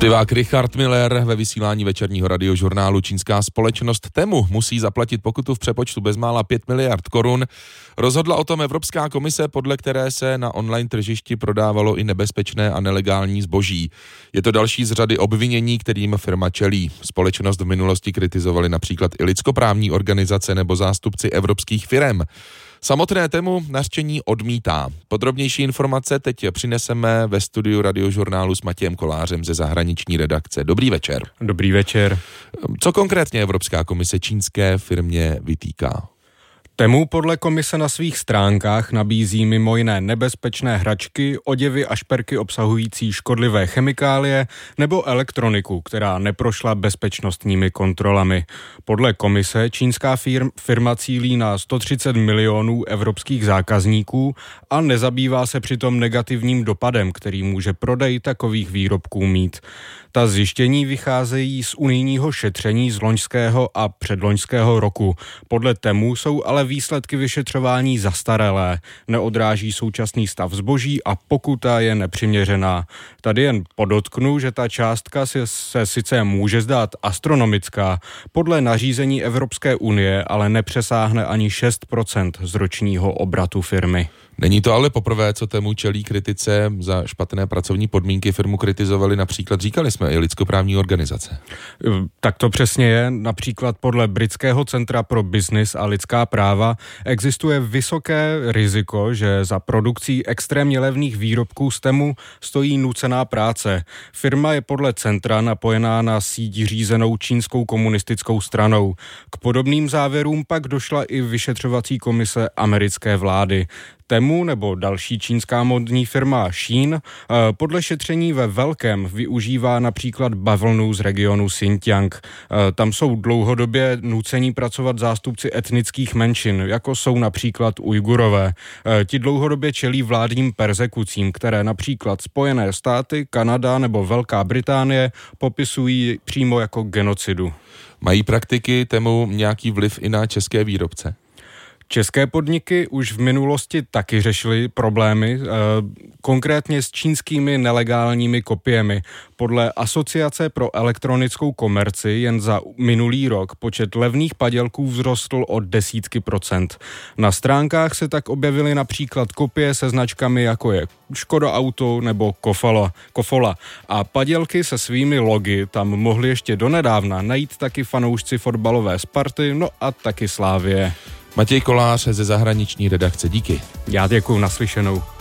Zpěvák Richard Miller ve vysílání večerního radiožurnálu. Čínská společnost Temu musí zaplatit pokutu v přepočtu bezmála 5 miliard korun. Rozhodla o tom Evropská komise, podle které se na online tržišti prodávalo i nebezpečné a nelegální zboží. Je to další z řady obvinění, kterým firma čelí. Společnost v minulosti kritizovali například i lidskoprávní organizace nebo zástupci evropských firem. Samotné Temu nařčení odmítá. Podrobnější informace teď přineseme ve studiu radiožurnálu s Matějem Kolářem ze zahraniční redakce. Dobrý večer. Dobrý večer. Co konkrétně Evropská komise čínské firmě vytýká? Temu podle komise na svých stránkách nabízí mimo jiné nebezpečné hračky, oděvy a šperky obsahující škodlivé chemikálie nebo elektroniku, která neprošla bezpečnostními kontrolami. Podle komise čínská firma cílí na 130 milionů evropských zákazníků a nezabývá se přitom negativním dopadem, který může prodej takových výrobků mít. Ta zjištění vycházejí z unijního šetření z loňského a předloňského roku. Podle Temu jsou ale výsledky vyšetřování zastaralé, neodráží současný stav zboží a pokuta je nepřiměřená. Tady jen podotknu, že ta částka se sice může zdát astronomická, podle nařízení Evropské unie ale nepřesáhne ani 6% z ročního obratu firmy. Není to ale poprvé, co Temu čelí kritice za špatné pracovní podmínky. Firmu kritizovali například, říkali jsme, i lidskoprávní organizace. Tak to přesně je. Například podle Britského centra pro biznis a lidská práva existuje vysoké riziko, že za produkcí extrémně levných výrobků z Temu stojí nucená práce. Firma je podle centra napojená na síť řízenou čínskou komunistickou stranou. K podobným závěrům pak došla i vyšetřovací komise americké vlády. Temu nebo další čínská modní firma Shein podle šetření ve velkém využívá například bavlnu z regionu Xinjiang. Tam jsou dlouhodobě nucení pracovat zástupci etnických menšin, jako jsou například Ujgurové. Ti dlouhodobě čelí vládním perzekucím, které například Spojené státy, Kanada nebo Velká Británie popisují přímo jako genocidu. Mají praktiky Temu nějaký vliv i na české výrobce? České podniky už v minulosti taky řešily problémy, konkrétně s čínskými nelegálními kopiemi. Podle Asociace pro elektronickou komerci jen za minulý rok počet levných padělků vzrostl o desítky procent. Na stránkách se tak objevily například kopie se značkami jako je Škoda Auto nebo Kofola. A padělky se svými logy tam mohli ještě donedávna najít taky fanoušci fotbalové Sparty, no a taky Slavie. Matěj Kolář ze zahraniční redakce, díky. Já děkuju, naslyšenou.